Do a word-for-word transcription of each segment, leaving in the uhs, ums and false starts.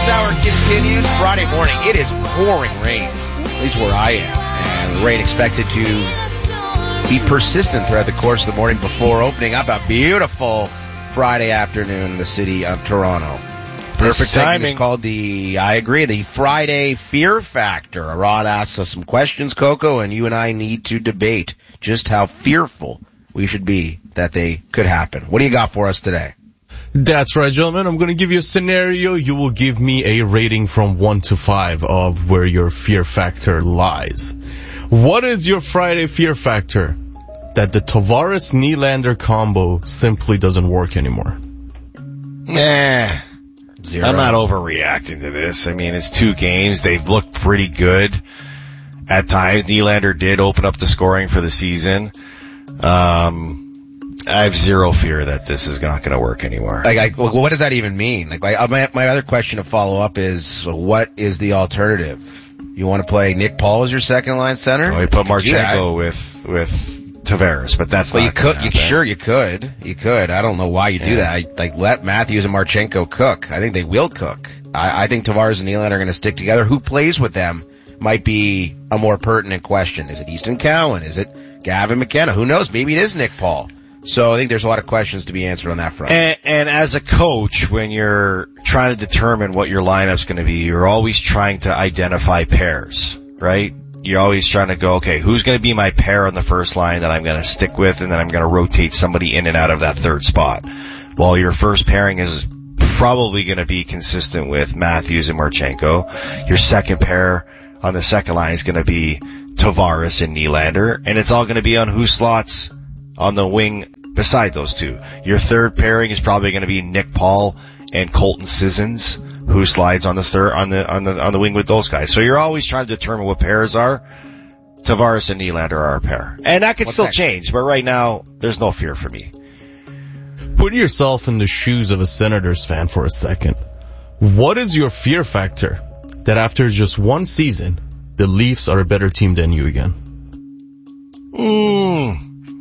Sports Hour continues Friday morning. It is pouring rain, at least where I am. And the rain expected to be persistent throughout the course of the morning before opening up a beautiful Friday afternoon in the city of Toronto. Perfect timing. It's called the, I agree, the Friday Fear Factor. Rod asks us some questions, Coco, and you and I need to debate just how fearful we should be that they could happen. What do you got for us today? That's right, gentlemen. I'm going to give you a scenario. You will give me a rating from one to five of where your fear factor lies. What is your Friday fear factor? That the Tavares-Nylander combo simply doesn't work anymore. Nah. Zero. I'm not overreacting to this. I mean, it's two games. They've looked pretty good at times. Nylander did open up the scoring for the season. Um... I have zero fear that this is not going to work anymore. Like, I, well, what does that even mean? Like, my, my, my other question to follow up is, what is the alternative? You want to play Nick Paul as your second line center? Well, we put Marchenko with, with Tavares, but that's well, not you could, you, happen. sure you could. You could. I don't know why you yeah. do that. I, like, let Matthews and Marchenko cook. I think they will cook. I, I think Tavares and Nylander are going to stick together. Who plays with them might be a more pertinent question. Is it Easton Cowan? Is it Gavin McKenna? Who knows? Maybe it is Nick Paul. So I think there's a lot of questions to be answered on that front. And, and as a coach, when you're trying to determine what your lineup's going to be, you're always trying to identify pairs, right? You're always trying to go, okay, who's going to be my pair on the first line that I'm going to stick with, and then I'm going to rotate somebody in and out of that third spot. Well, your first pairing is probably going to be consistent with Matthews and Marchenko. Your second pair on the second line is going to be Tavares and Nylander, and it's all going to be on who slots on the wing beside those two. Your third pairing is probably going to be Nick Paul and Colton Sissons, who slides on the third, on the, on the, on the wing with those guys. So you're always trying to determine what pairs are. Tavares and Nylander are a pair. And that could What's still next? change, but right now, there's no fear for me. Put yourself in the shoes of a Senators fan for a second. What is your fear factor that after just one season, the Leafs are a better team than you again? Hmm.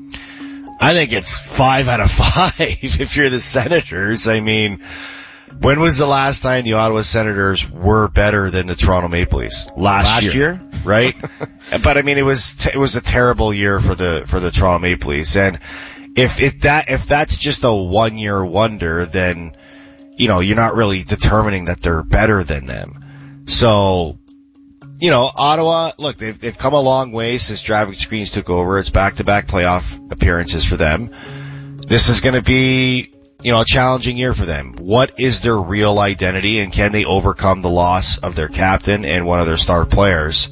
I think it's five out of five if you're the Senators. I mean, when was the last time the Ottawa Senators were better than the Toronto Maple Leafs? Last, last year. year? Right? But I mean, it was, t- it was a terrible year for the, for the Toronto Maple Leafs. And if, if that, if that's just a one year wonder, then, you know, you're not really determining that they're better than them. So, you know, Ottawa, look, they've, they've come a long way since Travis Screens took over. It's back-to-back playoff appearances for them. This is going to be, you know, a challenging year for them. What is their real identity, and can they overcome the loss of their captain and one of their star players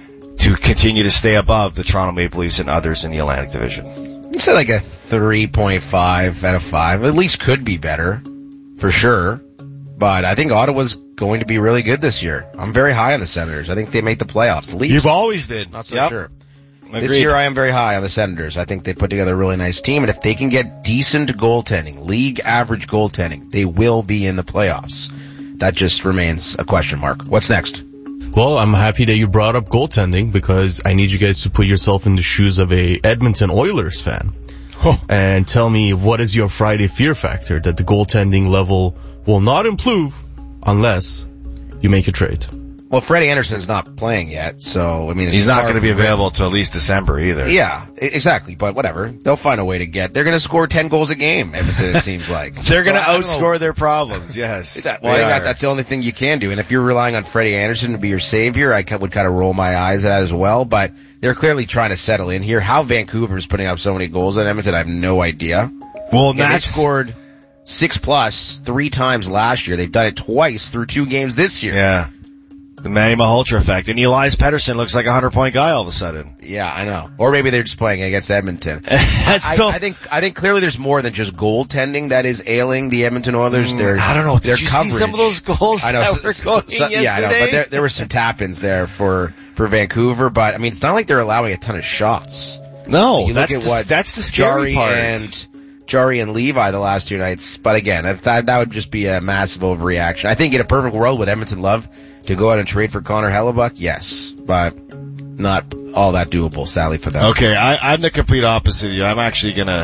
to continue to stay above the Toronto Maple Leafs and others in the Atlantic Division? You said like a three point five out of five. At least could be better, for sure. But I think Ottawa's going to be really good this year. I'm very high on the Senators. I think they make the playoffs. Leafs, You've always been. Not so yep. sure. Agreed. This year I am very high on the Senators. I think they put together a really nice team, and if they can get decent goaltending, league average goaltending, they will be in the playoffs. That just remains a question mark. What's next? Well, I'm happy that you brought up goaltending because I need you guys to put yourself in the shoes of a Edmonton Oilers fan. Oh. And tell me, what is your Friday fear factor that the goaltending level will not improve unless you make a trade? Well, Freddie Anderson's not playing yet, so, I mean... He's not going to be available until at least December either. Yeah, exactly, but whatever. They'll find a way to get... They're going to score ten goals a game, Edmonton, it seems like. They're going to so, outscore their problems, yes. Well, got, that's the only thing you can do, and if you're relying on Freddie Anderson to be your savior, I would kind of roll my eyes at that as well, but they're clearly trying to settle in here. How Vancouver's putting up so many goals in Edmonton, I have no idea. Well, yeah, that's... They scored six plus three times last year. They've done it twice through two games this year. Yeah. The Manny Malhotra effect. And Elias Pettersson looks like a hundred-point guy all of a sudden. Yeah, I know. Or maybe they're just playing against Edmonton. That's I, so... I think I think clearly there's more than just goaltending that is ailing the Edmonton Oilers. Their, I don't know. Did their you coverage. see some of those goals I know, that were going so, yesterday? Yeah, I know. But there, there were some tap-ins there for, for Vancouver. But, I mean, it's not like they're allowing a ton of shots. No, you that's look at the, what that's the scary Jari part. And Jari and Levi the last two nights. But again, that, that would just be a massive overreaction. I think in a perfect world, would Edmonton love to go out and trade for Connor Hellebuck? Yes, but not all that doable, sadly, for them. Okay, I, I'm the complete opposite of you. I'm actually gonna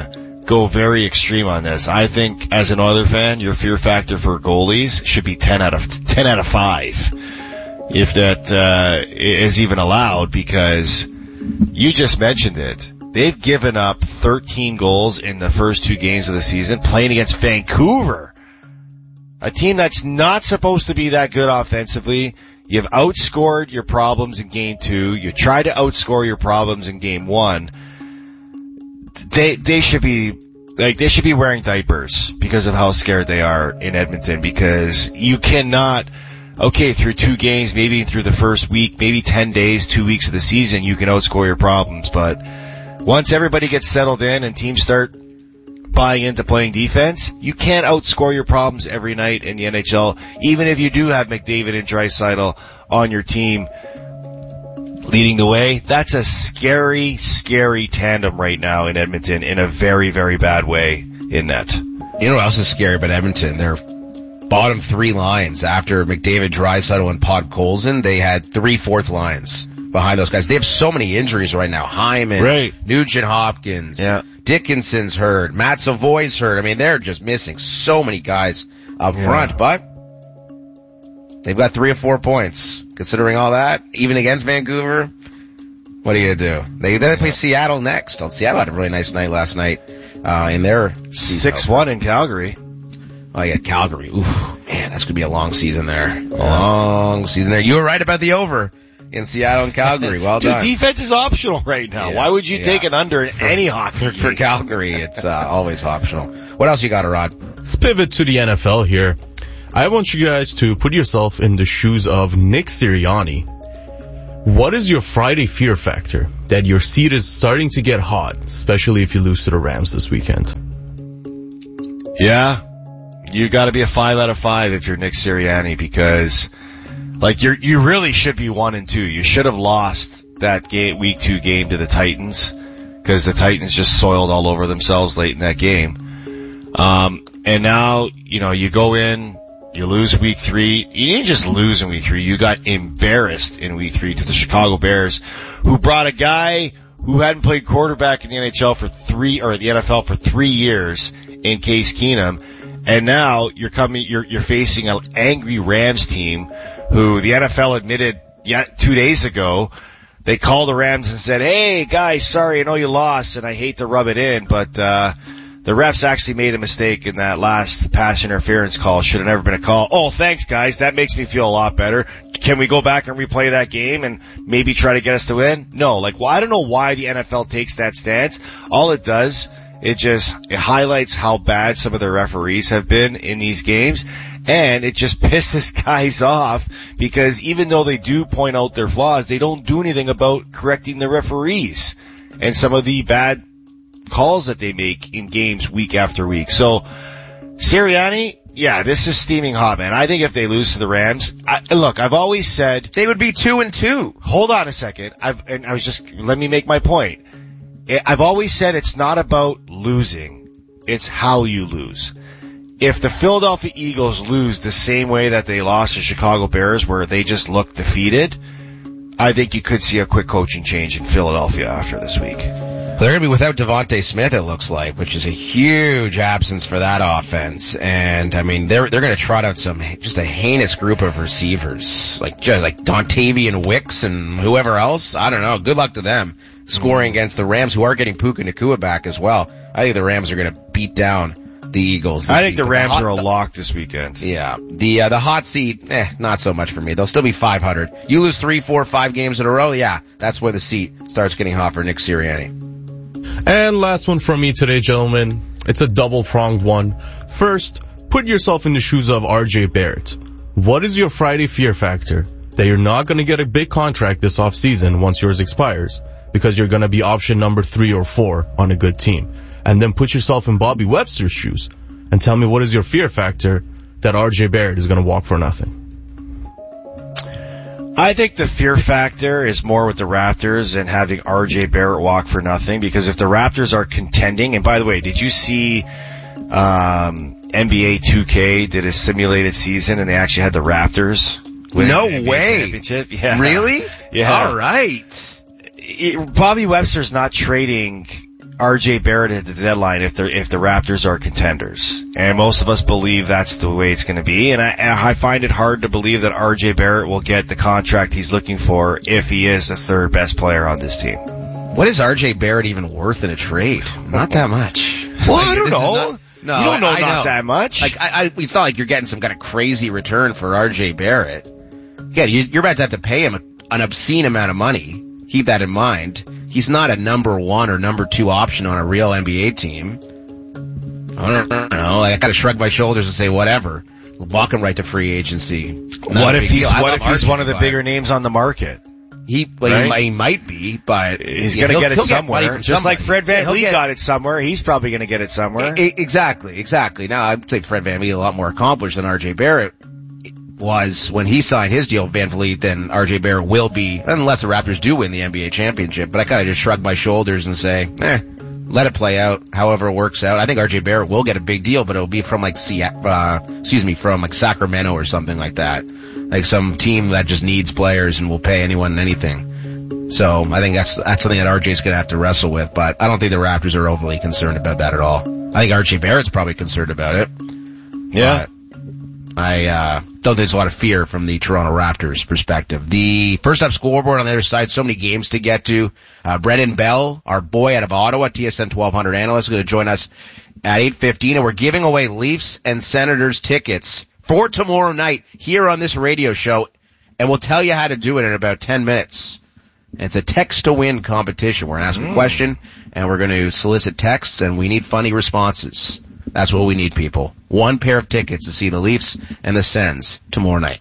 go very extreme on this. I think as an Oiler fan, your fear factor for goalies should be ten out of ten out of five. If that uh is even allowed, because you just mentioned it. They've given up thirteen goals in the first two games of the season playing against Vancouver. A team that's not supposed to be that good offensively. You've outscored your problems in game two. You try to outscore your problems in game one. They, they should be, like, they should be wearing diapers because of how scared they are in Edmonton, because you cannot, okay, through two games, maybe through the first week, maybe ten days, two weeks of the season, you can outscore your problems, but once everybody gets settled in and teams start buying into playing defense, you can't outscore your problems every night in the N H L, even if you do have McDavid and Draisaitl on your team leading the way. That's a scary, scary tandem right now in Edmonton in a very, very bad way in net. You know what else is scary about Edmonton? Their bottom three lines after McDavid, Draisaitl, and Podkolzin, they had three fourth lines behind those guys. They have so many injuries right now. Hyman, right. Nugent Hopkins, yeah. Dickinson's hurt, Matt Savoy's hurt. I mean, they're just missing so many guys up yeah. front, but they've got three or four points. Considering all that, even against Vancouver, what are you gonna do? They they play Seattle next. Oh, Seattle had a really nice night last night uh in their six one in Calgary. Oh yeah, Calgary. Ooh, man, that's gonna be a long season there. A long season there. You were right about the over in Seattle and Calgary. Well Dude, done. Defense is optional right now. Yeah, Why would you yeah. take an under in for, any hockey for, game? for Calgary? It's uh, always optional. What else you got, Rod? Let's pivot to the N F L here. I want you guys to put yourself in the shoes of Nick Sirianni. What is your Friday fear factor that your seat is starting to get hot, especially if you lose to the Rams this weekend? Yeah, you got to be a five out of five if you're Nick Sirianni, because like you you really should be one and two. You should have lost that game, week two game to the Titans, because the Titans just soiled all over themselves late in that game. Um, and now you know you go in. You lose week three. You didn't just lose in week three. You got embarrassed in week three to the Chicago Bears, who brought a guy who hadn't played quarterback in the N H L for three, or the N F L for three years in Case Keenum. And now you're coming, you're, you're facing an angry Rams team who the N F L admitted yet two days ago. They called the Rams and said, hey guys, sorry, I know you lost and I hate to rub it in, but, uh, the refs actually made a mistake in that last pass interference call. Should have never been a call. Oh, thanks guys. That makes me feel a lot better. Can we go back and replay that game and maybe try to get us to win? No, like, well, I don't know why the N F L takes that stance. All it does, it just, it highlights how bad some of the referees have been in these games. And it just pisses guys off, because even though they do point out their flaws, they don't do anything about correcting the referees and some of the bad calls that they make in games week after week. So, Sirianni, yeah, this is steaming hot, man. I think if they lose to the Rams, I, look, I've always said They would be two and two. Hold on a second. I've, and I was just, let me make my point. I've always said it's not about losing. It's how you lose. If the Philadelphia Eagles lose the same way that they lost to Chicago Bears, where they just looked defeated, I think you could see a quick coaching change in Philadelphia after this week. They're going to be without Devontae Smith, it looks like, which is a huge absence for that offense. And, I mean, they're they're going to trot out some, just a heinous group of receivers, like just like Dontavian Wicks and whoever else. I don't know. Good luck to them scoring against the Rams, who are getting Puka Nacua back as well. I think the Rams are going to beat down the Eagles. I think the Rams hot, are a lock this weekend. Yeah. The, uh, the hot seat, eh, not so much for me. They'll still be five hundred. You lose three, four, five games in a row, yeah, that's where the seat starts getting hot for Nick Sirianni. And last one from me today, gentlemen. It's a double-pronged one. First, put yourself in the shoes of R J Barrett. What is your Friday fear factor that you're not going to get a big contract this offseason once yours expires, because you're going to be option number three or four on a good team? And then put yourself in Bobby Webster's shoes and tell me, what is your fear factor that R J Barrett is going to walk for nothing? I think the fear factor is more with the Raptors and having R J Barrett walk for nothing, because if the Raptors are contending, and by the way, did you see um N B A two K did a simulated season and they actually had the Raptors win No the N B A way. championship? Yeah. Really? Yeah. All right. It, Bobby Webster's not trading R J Barrett at the deadline if the if the Raptors are contenders, and most of us believe that's the way it's going to be. And I, I find it hard to believe that R J Barrett will get the contract he's looking for if he is the third best player on this team. What is R J Barrett even worth in a trade? Not that much. Well, like, I don't know. Not, no, you don't know I, I not know. that much. Like I, I, it's not like you're getting some kind of crazy return for R J Barrett. Yeah, you, you're about to have to pay him an obscene amount of money. Keep that in mind. He's not a number one or number two option on a real N B A team. I don't know. I gotta shrug my shoulders and say whatever. Walk him right to free agency. Not what a if big he's deal. what if he's R J, one of the but bigger names on the market? He, well, Right? he, might, he might be, but He's yeah, going to get it he'll somewhere. Get money from Just somebody. like Fred Van Yeah, he'll Vliet get- got it somewhere, he's probably going to get it somewhere. I- I- exactly, exactly. Now, I'd say Fred VanVleet a lot more accomplished than R J Barrett was when he signed his deal with VanVleet than R J Barrett will be, unless the Raptors do win the N B A championship. But I kind of just shrug my shoulders and say, eh, let it play out, however it works out. I think R J Barrett will get a big deal, but it'll be from like, C- uh, excuse me, from like Sacramento or something like that. Like some team that just needs players and will pay anyone and anything. So I think that's that's something that R J's going to have to wrestle with, but I don't think the Raptors are overly concerned about that at all. I think R J Barrett's probably concerned about it. Yeah. But I uh don't think there's a lot of fear from the Toronto Raptors perspective. The first up scoreboard on the other side, so many games to get to. Uh Brendan Bell, our boy out of Ottawa, T S N twelve hundred analyst, is going to join us at eight fifteen, and we're giving away Leafs and Senators tickets for tomorrow night here on this radio show, and we'll tell you how to do it in about ten minutes. It's a text-to-win competition. We're going to ask mm. a question, and we're going to solicit texts, and we need funny responses. That's what we need, people. One pair of tickets to see the Leafs and the Sens tomorrow night.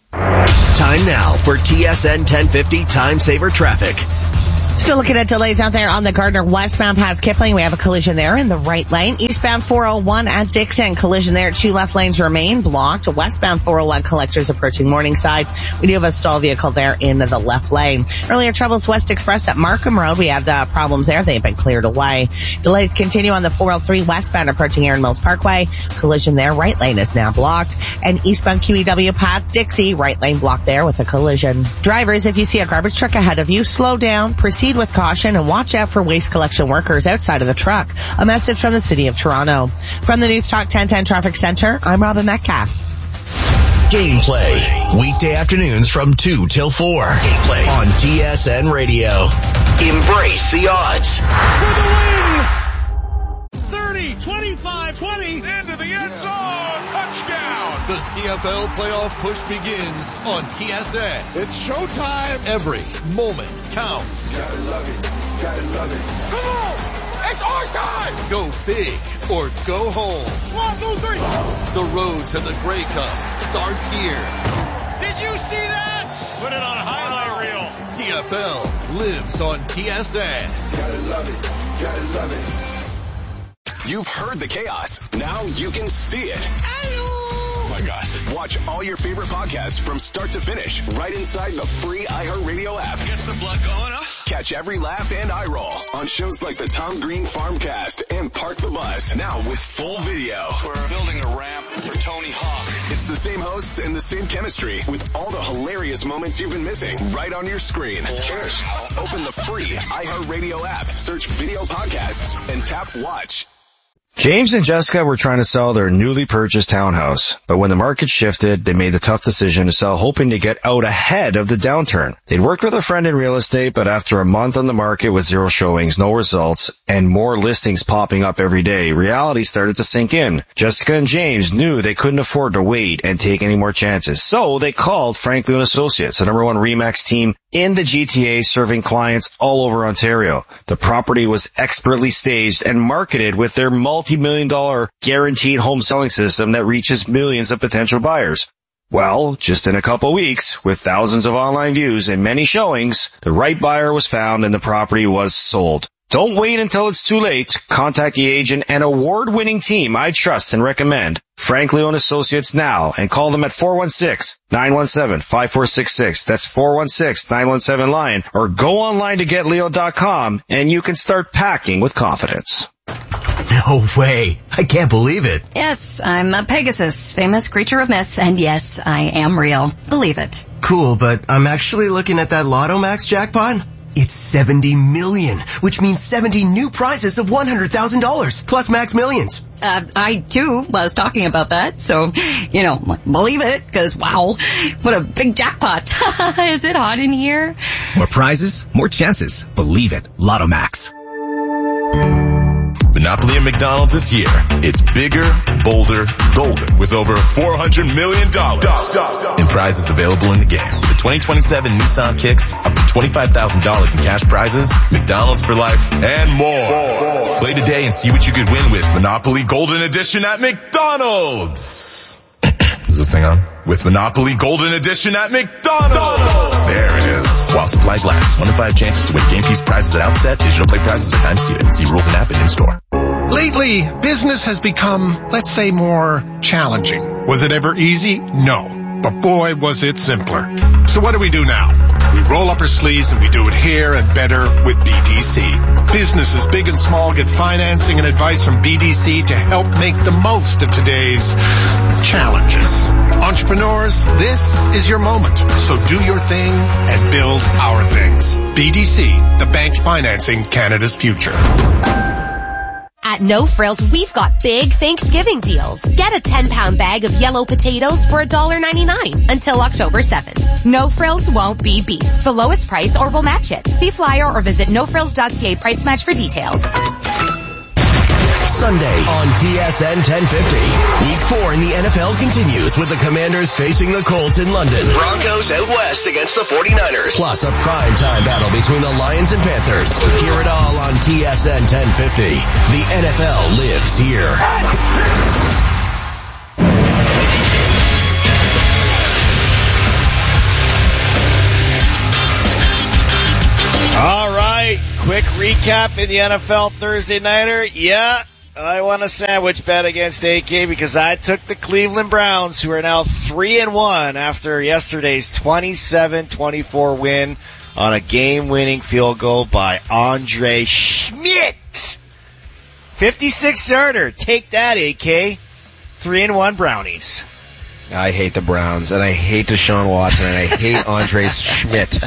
Time now for T S N ten fifty Time Saver Traffic. Still looking at delays out there on the Gardner westbound past Kipling. We have a collision there in the right lane. Eastbound four oh one at Dixon. Collision there. Two left lanes remain blocked. Westbound four oh one collectors approaching Morningside. We do have a stall vehicle there in the left lane. Earlier troubles West Express at Markham Road. We have uh, problems there. They've been cleared away. Delays continue on the four oh three westbound approaching Erin Mills Parkway. Collision there. Right lane is now blocked. And eastbound Q E W past Dixie. Right lane blocked there with a collision. Drivers, if you see a garbage truck ahead of you, slow down, proceed with caution, and watch out for waste collection workers outside of the truck. A message from the City of Toronto. From the News Talk ten ten Traffic Center, I'm Robin Metcalf. Gameplay. Weekday afternoons from two till four. Gameplay on T S N Radio. Embrace the odds. For the win! thirty, twenty-five, twenty, into the end zone. Touchdown. The C F L playoff push begins on T S N. It's showtime. Every moment counts. Gotta love it. Gotta love it. Come on. It's our time. Go big or go home. One, two, three. The road to the Grey Cup starts here. Did you see that? Put it on a highlight reel. C F L lives on T S N. Gotta love it. Gotta love it. You've heard the chaos. Now you can see it. Oh my gosh. Watch all your favorite podcasts from start to finish right inside the free iHeartRadio app. Gets the blood going, huh? Catch every laugh and eye roll on shows like the Tom Green Farmcast and Park the Bus. Now with full video. We're building a ramp for Tony Hawk. It's the same hosts and the same chemistry with all the hilarious moments you've been missing right on your screen. Cheers. Open the free iHeartRadio app, search video podcasts, and tap watch. James and Jessica were trying to sell their newly purchased townhouse, but when the market shifted, they made the tough decision to sell, hoping to get out ahead of the downturn. They'd worked with a friend in real estate, but after a month on the market with zero showings, no results, and more listings popping up every day, reality started to sink in. Jessica and James knew they couldn't afford to wait and take any more chances, so they called Franklin and Associates, the number one RE/MAX team in the G T A, serving clients all over Ontario. The property was expertly staged and marketed with their multi-million dollar guaranteed home selling system that reaches millions of potential buyers. Well, just in a couple weeks, with thousands of online views and many showings, the right buyer was found and the property was sold. Don't wait until it's too late. Contact the agent and award-winning team I trust and recommend, Frank Leo and Associates, now, and call them at four one six, nine one seven, five four six six. That's four one six, nine one seven, LION, or go online to get leo dot com and you can start packing with confidence. No way. I can't believe it. Yes, I'm a Pegasus, famous creature of myth, and yes, I am real. Believe it. Cool, but I'm actually looking at that Lotto Max jackpot. It's seventy million, which means seventy new prizes of one hundred thousand dollars, plus Max Millions. Uh, I, too, was talking about that, so, you know, believe it, because, wow, what a big jackpot. Is it hot in here? More prizes, more chances. Believe it. Lotto Max. Monopoly at McDonald's this year. It's bigger, bolder, golden with over four hundred million dollars in prizes available in the game. With the twenty twenty-seven Nissan Kicks, up to twenty-five thousand dollars in cash prizes, McDonald's for life, and more. Play today and see what you could win with Monopoly Golden Edition at McDonald's. Is this thing on? With Monopoly Golden Edition at McDonald's. There it is. While supplies last. One in five chances to win game piece prizes at outset. Digital play prizes are time seated. See rules and app and in-store. Lately, business has become, let's say, more challenging. Was it ever easy? No. But boy, was it simpler. So what do we do now? We roll up our sleeves and we do it here and better with B D C. Businesses big and small get financing and advice from B D C to help make the most of today's challenges. Entrepreneurs, this is your moment. So do your thing and build our things. B D C, the bank financing Canada's future. At No Frills, we've got big Thanksgiving deals. Get a ten pound bag of yellow potatoes for one dollar ninety-nine until October seventh. No Frills won't be beat. The lowest price or we'll match it. See flyer or visit no frills dot c a price match for details. Sunday on T S N ten fifty. Week four in the N F L continues with the Commanders facing the Colts in London. Broncos out west against the forty-niners. Plus a primetime battle between the Lions and Panthers. Hear it all on T S N ten fifty. The N F L lives here. All right, quick recap in the N F L Thursday Nighter. Yeah. I won a sandwich bet against A K because I took the Cleveland Browns, who are now three and one after yesterday's twenty-seven twenty-four win on a game-winning field goal by Andre Schmidt. fifty-six yarder. Take that, A K. three and one Brownies. I hate the Browns, and I hate Deshaun Watson, and I hate Andre Schmidt.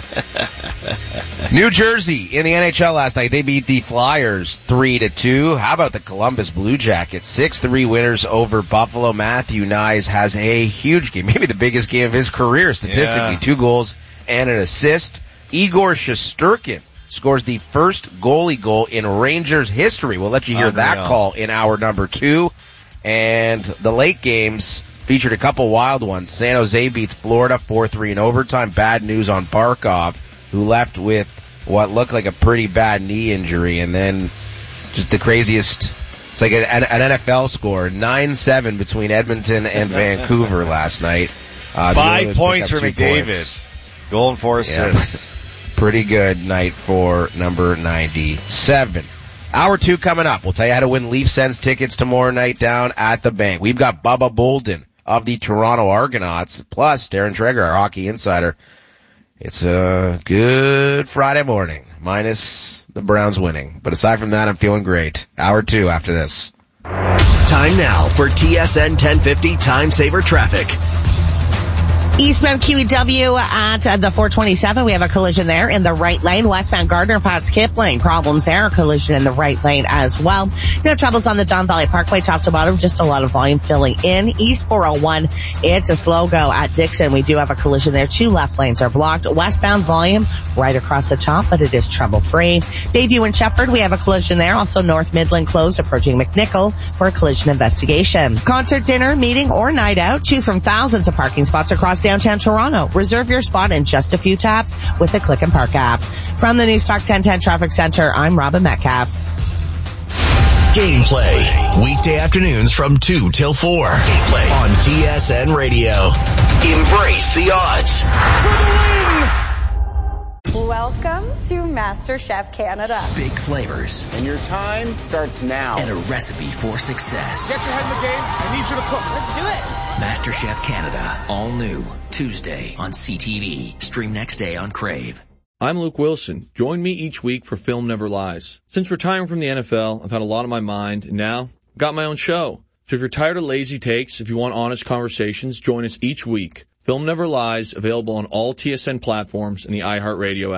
New Jersey in the N H L last night. They beat the Flyers three to two. How about the Columbus Blue Jackets? six three winners over Buffalo. Matthew Knies has a huge game, maybe the biggest game of his career statistically. Yeah. Two goals and an assist. Igor Shesterkin scores the first goalie goal in Rangers history. We'll let you hear Unreal. That call in hour number two. And the late games featured a couple wild ones. San Jose beats Florida four three in overtime. Bad news on Barkov, who left with what looked like a pretty bad knee injury. And then just the craziest, it's like an, an N F L score, nine seven between Edmonton and Vancouver last night. Uh, Five points for McDavid. Points. Goal and four assists. Yeah. Pretty good night for number ninety-seven. Hour two coming up. We'll tell you how to win Leaf Sends tickets tomorrow night down at the bank. We've got Bubba Bolden of the Toronto Argonauts, plus Darren Traeger, our hockey insider. It's a good Friday morning, minus the Browns winning. But aside from that, I'm feeling great. Hour two after this. Time now for T S N ten fifty Time Saver Traffic. Eastbound Q E W at the four twenty-seven. We have a collision there in the right lane. Westbound Gardner past Kipling. Problems there. A collision in the right lane as well. No troubles on the Don Valley Parkway top to bottom. Just a lot of volume filling in. East four oh one. It's a slow go at Dixon. We do have a collision there. Two left lanes are blocked. Westbound volume right across the top, but it is trouble free. Bayview and Shepherd. We have a collision there. Also North Midland closed approaching McNichol for a collision investigation. Concert, dinner, meeting, or night out. Choose from thousands of parking spots across downtown Toronto. Reserve your spot in just a few taps with the Click and Park app. From the News Talk ten ten Traffic Center, I'm Robin Metcalf. Gameplay. Weekday afternoons from two till four. Gameplay on T S N Radio. Embrace the odds. For the win! Welcome to MasterChef Canada. Big flavors. And your time starts now. And a recipe for success. Get your head in the game. I need you to cook. Let's do it. MasterChef Canada. All new. Tuesday on C T V. Stream next day on Crave. I'm Luke Wilson. Join me each week for Film Never Lies. Since retiring from the N F L, I've had a lot on my mind, and now I've got my own show. So if you're tired of lazy takes, if you want honest conversations, join us each week. Film Never Lies, available on all T S N platforms and the iHeartRadio app.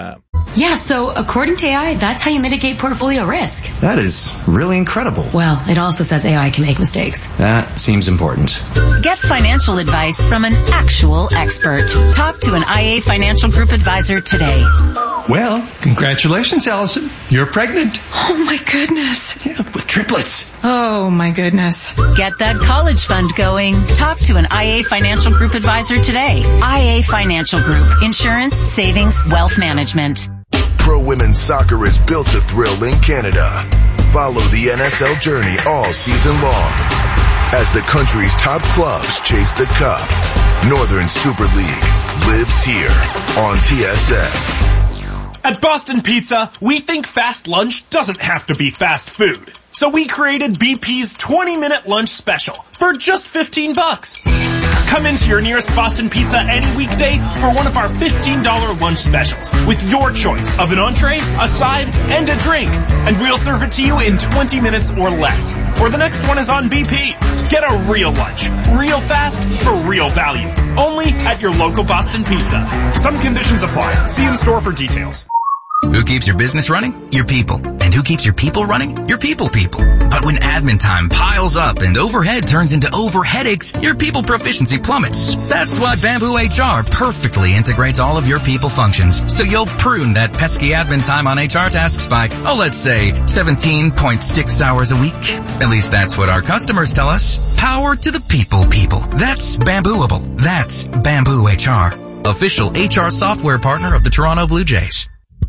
Yeah, so according to A I, that's how you mitigate portfolio risk. That is really incredible. Well, it also says A I can make mistakes. That seems important. Get financial advice from an actual expert. Talk to an I A Financial Group advisor today. Well, congratulations, Allison. You're pregnant. Oh my goodness. Yeah, with triplets. Oh my goodness. Get that college fund going. Talk to an I A Financial Group advisor today. I A Financial Group. Insurance, savings, wealth management. Pro Women's Soccer is built to thrill in Canada. Follow the N S L journey all season long as the country's top clubs chase the cup. Northern Super League lives here on T S N. At Boston Pizza, we think fast lunch doesn't have to be fast food. So we created B P's twenty minute lunch special for just fifteen bucks. Come into your nearest Boston Pizza any weekday for one of our fifteen dollars lunch specials with your choice of an entree, a side, and a drink. And we'll serve it to you in twenty minutes or less. Or the next one is on B P. Get a real lunch, real fast, for real value. Only at your local Boston Pizza. Some conditions apply. See in store for details. Who keeps your business running? Your people. And who keeps your people running? Your people people. But when admin time piles up and overhead turns into over headaches, your people proficiency plummets. That's why Bamboo H R perfectly integrates all of your people functions, so you'll prune that pesky admin time on H R tasks by, oh, let's say seventeen point six hours a week. At least that's what our customers tell us. Power to the people people. That's Bambooable. That's Bamboo H R. Official H R software partner of the Toronto Blue Jays.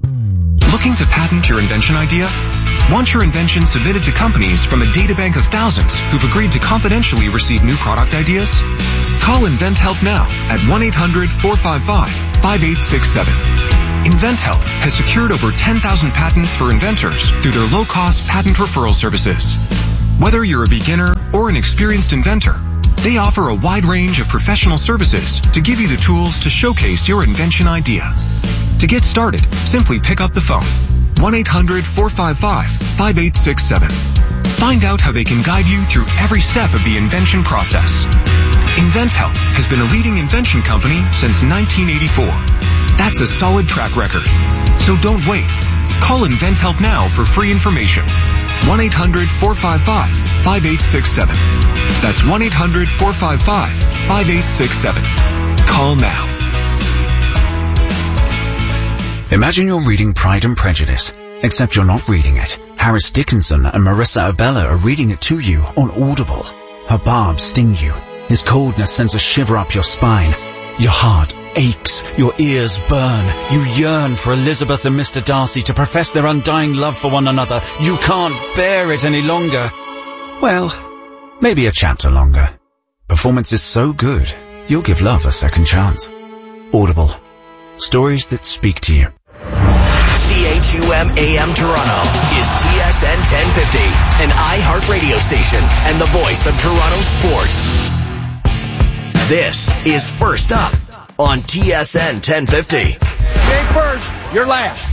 Looking to patent your invention idea? Want your invention submitted to companies from a databank of thousands who've agreed to confidentially receive new product ideas? Call InventHelp now at one eight hundred four five five five eight six seven. InventHelp has secured over ten thousand patents for inventors through their low-cost patent referral services. Whether you're a beginner or an experienced inventor, they offer a wide range of professional services to give you the tools to showcase your invention idea. To get started, simply pick up the phone. one eight hundred four five five five eight six seven. Find out how they can guide you through every step of the invention process. InventHelp has been a leading invention company since nineteen eighty-four. That's a solid track record. So don't wait. Call InventHelp now for free information. one eight hundred four five five five eight six seven. That's one eight hundred four five five five eight six seven. Call now. Imagine you're reading Pride and Prejudice, except you're not reading it. Harris Dickinson and Marissa Abella are reading it to you on Audible. Her barbs sting you. His coldness sends a shiver up your spine. Your heart aches. Your ears burn. You yearn for Elizabeth and Mister Darcy to profess their undying love for one another. You can't bear it any longer. Well, maybe a chapter longer. Performance is so good, you'll give love a second chance. Audible. Stories that speak to you. C H U M A M Toronto is T S N ten fifty, an iHeartRadio station and the voice of Toronto sports. This is First Up on T S N ten fifty. Jake first, you're last.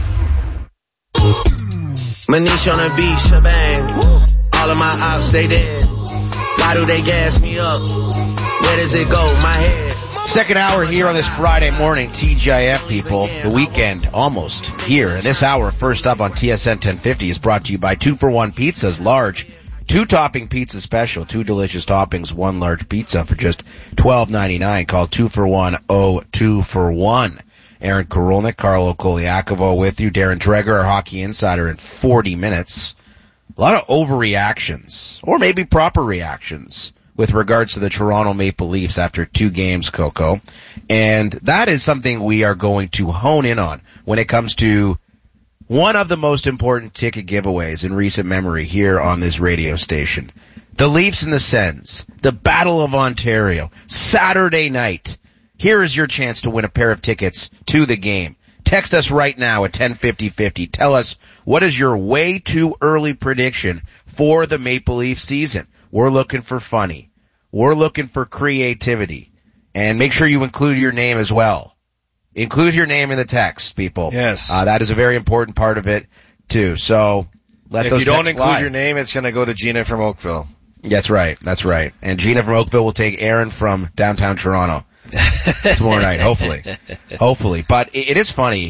Manish on the beat, shebang. All of my ops say dead. Why do they gas me up? Where does it go? My head. Second hour here on this Friday morning, T G I F people. The weekend almost here. And this hour, First Up on T S N ten fifty, is brought to you by Two for One Pizzas, large two-topping pizza special. Two delicious toppings, one large pizza for just twelve ninety-nine. Call two for one oh two for one. Aaron Korolnik, Carlo Koliakovo with you. Darren Dreger, our hockey insider, in forty minutes. A lot of overreactions, or maybe proper reactions, with regards to the Toronto Maple Leafs after two games, Coco. And that is something we are going to hone in on when it comes to one of the most important ticket giveaways in recent memory here on this radio station. The Leafs and the Sens, the Battle of Ontario, Saturday night. Here is your chance to win a pair of tickets to the game. Text us right now at ten fifty fifty. Tell us, what is your way too early prediction for the Maple Leaf season? We're looking for funny. We're looking for creativity. And make sure you include your name as well. Include your name in the text, people. Yes. Uh, that is a very important part of it, too. So, let if those you don't texts include fly. your name, it's going to go to Gina from Oakville. That's right. That's right. And Gina from Oakville will take Aaron from downtown Toronto tomorrow night, hopefully. Hopefully. But it, it is funny.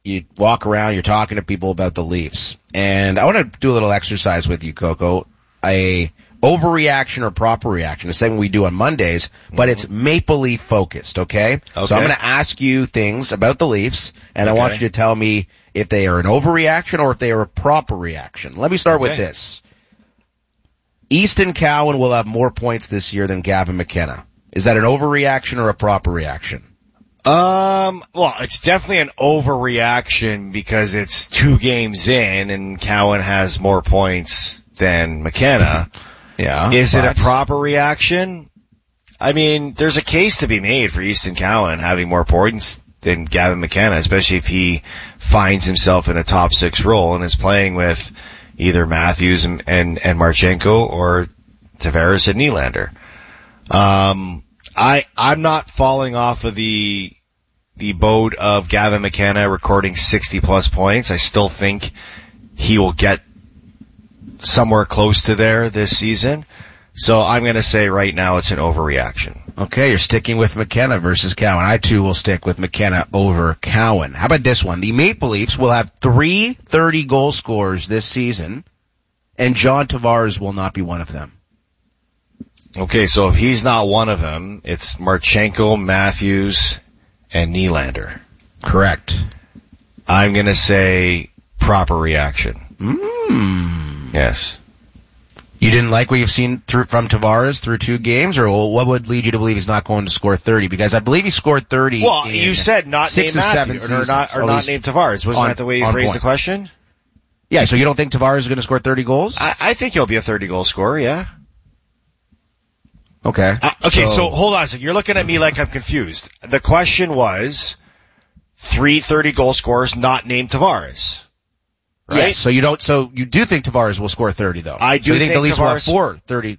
you walk around, you're talking to people about the Leafs. And I want to do a little exercise with you, Coco. A overreaction or proper reaction, the same we do on Mondays, but it's Maple Leaf focused, okay? Okay. So I'm going to ask you things about the Leafs, and okay. I want you to tell me if they are an overreaction or if they are a proper reaction. Let me start okay. with this. Easton Cowan will have more points this year than Gavin McKenna. Is that an overreaction or a proper reaction? Um, well, it's definitely an overreaction because it's two games in and Cowan has more points than McKenna. Yeah. Is it a proper reaction? I mean, there's a case to be made for Easton Cowan having more points than Gavin McKenna, especially if he finds himself in a top six role and is playing with either Matthews and, and, and Marchenko or Tavares and Nylander. Um, I, I'm not falling off of the, the boat of Gavin McKenna recording sixty plus points. I still think he will get somewhere close to there this season. So I'm going to say right now it's an overreaction. Okay, you're sticking with McKenna versus Cowan. I too will stick with McKenna over Cowan. How about this one? The Maple Leafs will have three thirty goal scorers this season, and John Tavares will not be one of them. Okay, so if he's not one of them, it's Marchenko, Matthews, and Nylander. Correct. I'm going to say proper reaction. Mm. Yes. You didn't like what you've seen through, from Tavares through two games, or what would lead you to believe he's not going to score thirty? Because I believe he scored thirty. Well, you said not named Matthews or not, or not named Tavares. Wasn't on, that the way you phrased point. the question? Yeah, so you don't think Tavares is going to score thirty goals? I, I think he'll be a thirty goal scorer, yeah. Okay. Uh, okay, so, so hold on a second. You're looking at me like I'm confused. The question was three thirty goal scorers not named Tavares. Right? Yes, so you don't, so you do think Tavares will score thirty though? I do so you think, think the Leafs Tavares, will have four thirty